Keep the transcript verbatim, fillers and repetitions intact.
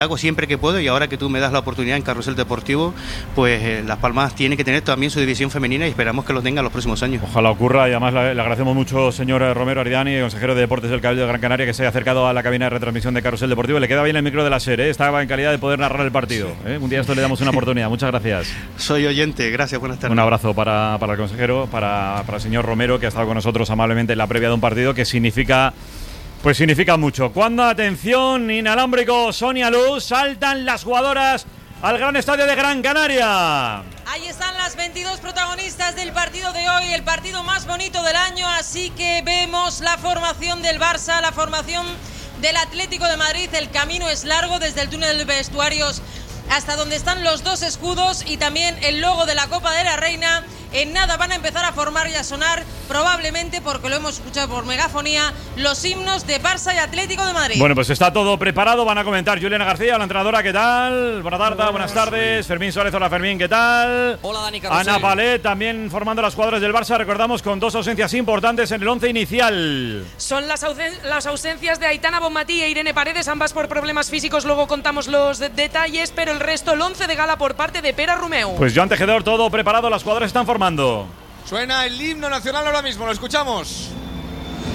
Hago siempre que puedo y ahora que tú me das la oportunidad en Carrusel Deportivo, pues eh, Las Palmas tiene que tener también su división femenina y esperamos que lo tenga en los próximos años. Ojalá ocurra y además le, le agradecemos mucho, señor Romero Aridani, consejero de Deportes del Cabildo de Gran Canaria, que se haya acercado a la cabina de retransmisión de Carrusel Deportivo. Le queda bien el micro de la SER, ¿eh? Estaba en calidad de poder narrar el partido. ¿eh? Un día esto le damos una oportunidad. Muchas gracias. Soy oyente, gracias, buenas tardes. Un abrazo para, para el consejero, para, para el señor Romero, que ha estado con nosotros amablemente en la previa de un partido que significa... Pues significa mucho. Cuando, atención, inalámbrico, Sonia Luz, saltan las jugadoras al gran estadio de Gran Canaria. Ahí están las veintidós protagonistas del partido de hoy, el partido más bonito del año, así que vemos la formación del Barça, la formación del Atlético de Madrid. El camino es largo desde el túnel de vestuarios hasta donde están los dos escudos y también el logo de la Copa de la Reina. En nada van a empezar a formar y a sonar, probablemente, porque lo hemos escuchado por megafonía, los himnos de Barça y Atlético de Madrid. Bueno, pues está todo preparado, van a comentar Juliana García, la entrenadora, ¿qué tal? Buenas tardes, buenas, buenas tardes. Fermín Suárez, hola Fermín, ¿qué tal? Hola Dani Carrusel. Ana Palet, también formando las jugadoras del Barça, recordamos, con dos ausencias importantes en el once inicial. Son las, ausen las ausencias de Aitana Bonmatí e Irene Paredes, ambas por problemas físicos, luego contamos los de detalles, pero el resto, el once de gala por parte de Pera Romeu. Pues Joan Tejedor, todo preparado, las jugadoras están formando. Suena el himno nacional ahora mismo, lo escuchamos.